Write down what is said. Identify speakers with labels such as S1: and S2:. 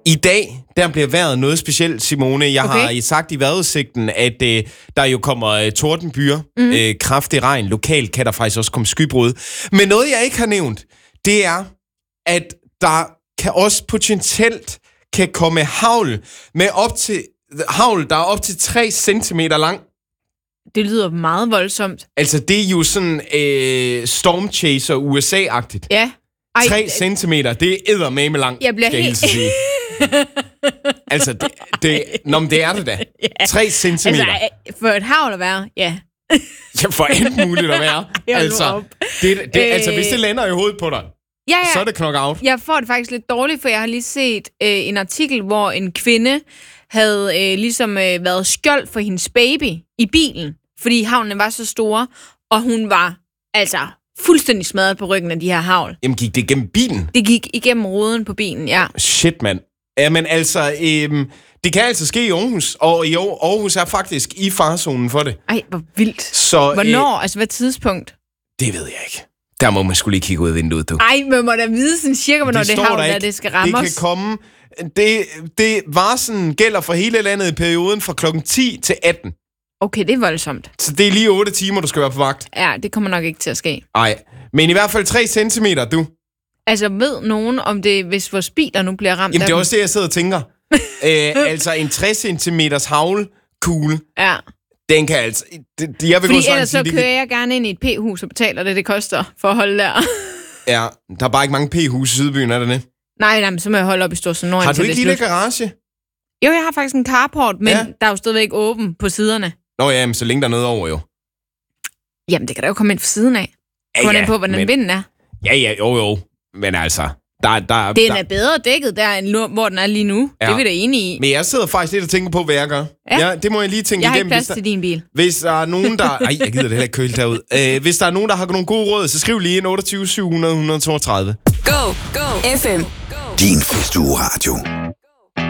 S1: I dag, der bliver vejret noget specielt, Simone. Jeg har sagt i vejrudsigten, at der jo kommer tordenbyer, kraftig regn. Lokalt kan der faktisk også komme skybrud. Men noget, jeg ikke har nævnt, det er, at der kan også potentielt kan komme hagl, der er op til 3 centimeter lang.
S2: Det lyder meget voldsomt.
S1: Altså, det er jo sådan Storm Chaser USA-agtigt.
S2: Ja.
S1: 3 centimeter, det er eddermame langt,
S2: jeg bliver
S1: skal jeg hilse sige. Altså, det er det da. 3 centimeter.
S2: Altså, for et havl at være, ja.
S1: Ja, for alt muligt at være. Altså, altså, hvis det lander i hovedet på dig, så er det knock out.
S2: Jeg får det faktisk lidt dårligt, for jeg har lige set en artikel, hvor en kvinde havde været skjold for hendes baby i bilen, fordi havlene var så store, og hun var altså fuldstændig smadret på ryggen af de her hagl.
S1: Jamen, gik det igennem bilen?
S2: Det gik igennem ruden på bilen, ja.
S1: Shit, mand. Jamen, altså, det kan altså ske i Aarhus, og i Aarhus er faktisk i farezonen for det.
S2: Ej, hvor vildt.
S1: Så,
S2: hvornår? Altså, hvad tidspunkt?
S1: Det ved jeg ikke. Der må man skulle lige kigge ud af vinduet, du.
S2: Ej, men må da vide sådan cirka, hvornår det havl, det skal ramme os.
S1: Det kan komme. Det var sådan, gælder for hele landet i perioden fra klokken 10 til 18.
S2: Okay, det er voldsomt.
S1: Så det er lige 8 timer, du skal være på vagt.
S2: Ja, det kommer nok ikke til at ske.
S1: Nej, men i hvert fald 3 centimeter, du.
S2: Altså, ved nogen, om det, hvis vores biler nu bliver ramt?
S1: Jamen, det er også det, jeg sidder og tænker. Altså, en 60 centimeters haglkugle.
S2: Ja.
S1: Den kan altså... Jeg vil
S2: fordi ellers så kører jeg gerne ind i et p-hus og betaler det koster for at holde der.
S1: Ja, der er bare ikke mange p-hus i Sydbyen, er det det?
S2: Nej, men så må jeg holde op i Storsen Nord.
S1: Har du ikke lille garage?
S2: Jo, jeg har faktisk en carport, men der er jo stadigvæk åben på siderne.
S1: Nå ja, men så længe der er noget over, jo.
S2: Jamen, det kan da jo komme ind fra siden af. Kommer den på, hvordan vinden er?
S1: Ja, jo. Men altså...
S2: Den er bedre dækket der, end hvor den er lige nu. Ja. Det er vi da enige i.
S1: Men jeg sidder faktisk lidt og tænker på, hvad jeg gør. Ja, det må jeg lige tænke igennem.
S2: Jeg har ikke plads til din bil.
S1: Hvis der er nogen, der... Ej, jeg gider det heller ikke køle derud. Hvis der er nogen, der har nogle gode råd, så skriv lige ind 28 700 132.
S3: Go FM. Din festuge radio.